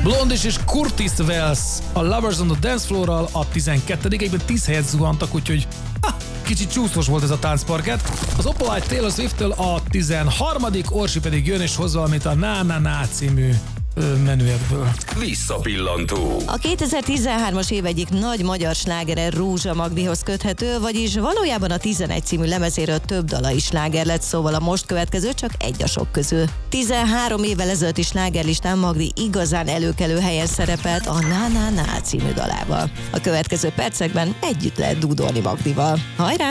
Blondie és Curtis Wells a Lovers on the Dance Floor-ral a 12. egyben 10 helyet zuhantak, úgyhogy kicsit csúszós volt ez a táncparkett. Az Opalite Taylor Swift-től a 13. Orsi pedig jön és hoz valamit a Na Na Na című menüekből. Visszapillantó. A 2013-as év egyik nagy magyar slágere Rózsa Magdihoz köthető, vagyis valójában a 11 című lemezéről több dala is sláger lett, szóval a most következő csak egy a sok közül. 13 évvel ezelőtti slágerlistán Magdi igazán előkelő helyen szerepelt a Na Na Na című dalával. A következő percekben együtt lehet dúdolni Magdival. Hajrá!